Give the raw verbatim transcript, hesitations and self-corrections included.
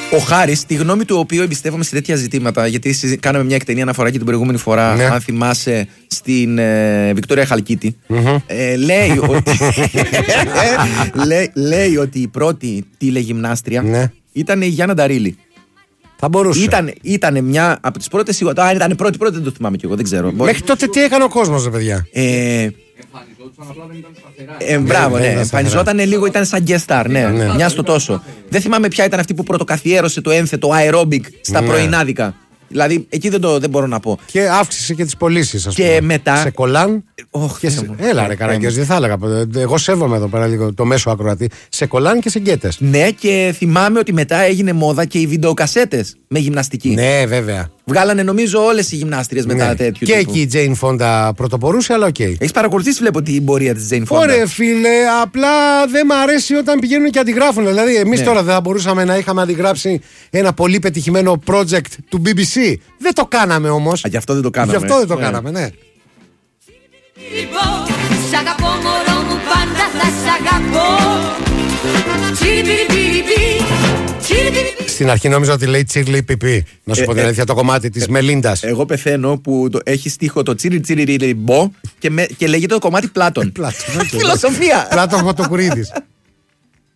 Ο Χάρης, τη γνώμη του οποίου εμπιστεύομαι σε τέτοια ζητήματα, γιατί κάναμε μια εκτενή αναφορά και την προηγούμενη φορά, ναι. αν θυμάσαι, στην ε, Βικτόρια Χαλκίτη, mm-hmm. ε, λέει, ότι, λέει, λέει ότι η πρώτη τηλεγυμνάστρια ναι. ήταν η Γιάννα Νταρίλη. Θα μπορούσε. Ήταν, ήταν μια από τις πρώτες. Α, ήταν πρώτη, πρώτη, δεν το θυμάμαι κι εγώ, δεν ξέρω. Μέχρι τότε τι έκανε ο κόσμος, ρε παιδιά. Ε, Ε, μπράβο, ναι. Εμφανιζόταν λίγο, ήταν σαν guest star, ναι. ναι. Μια στο τόσο. Δεν θυμάμαι ποια ήταν αυτή που πρωτοκαθιέρωσε το ένθετο aerobic στα ναι. πρωινάδικα. Δηλαδή, εκεί δεν, το, δεν μπορώ να πω. Και αύξησε και τις πωλήσεις, ας πούμε. Και μετά. Σε κολάν. Oh, και σε... Έλα, ρε Καραγκιόζη, δεν θα έλεγα. Εγώ σέβομαι εδώ πέρα λίγο το μέσο ακροατή. Σε κολάν και σε γκέτες. Ναι, και θυμάμαι ότι μετά έγινε μόδα και οι βιντεοκασέτες με γυμναστική. Ναι, βέβαια. Βγάλανε νομίζω όλες οι γυμνάστριες μετά ναι. τέτοιου. Και τύπου. Εκεί η Τζέιν Φόντα πρωτοπορούσε, αλλά οκ. Okay. Έχεις παρακολουθήσει, βλέπω, την πορεία της Τζέιν Φόντα. Ωραία, φίλε, απλά δεν μ' αρέσει όταν πηγαίνουν και αντιγράφουν. Δηλαδή, εμείς ναι. τώρα δεν θα μπορούσαμε να είχαμε αντιγράψει ένα πολύ πετυχημένο project του μπι μπι σι. Δεν το κάναμε όμως. Α, γι' αυτό δεν το κάναμε. Γι' αυτό δεν το ναι. κάναμε, ναι. Σ' αγαπώ μωρό μου, πάντα θα σ' αγαπώ. Στην αρχή νόμιζα ότι λέει τσίρλι πιπί. Να σου ε, πω την αλήθεια, ε, το κομμάτι της ε, Μελίντας. Εγώ πεθαίνω που το, έχει στίχο το τσίρι τσίρι μπο και, με, και λέγεται το κομμάτι Πλάτων. Πλάτων. Φιλοσοφία. Πλάτων Φωτοκουρίδης.